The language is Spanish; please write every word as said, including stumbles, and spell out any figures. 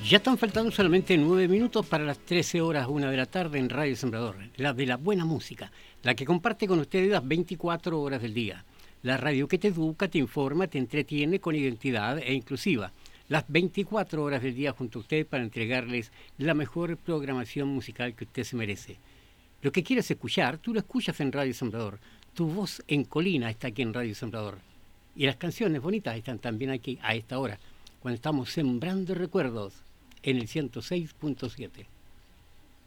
Ya están faltando solamente nueve minutos para las trece horas, una de la tarde en Radio Sembrador, la de la buena música, la que comparte con ustedes las veinticuatro horas del día. La radio que te educa, te informa, te entretiene con identidad e inclusiva. Las veinticuatro horas del día junto a ustedes para entregarles la mejor programación musical que usted se merece. Lo que quieres escuchar, tú lo escuchas en Radio Sembrador. Tu voz en colina está aquí en Radio Sembrador. Y las canciones bonitas están también aquí a esta hora, cuando estamos sembrando recuerdos en el ciento seis punto siete.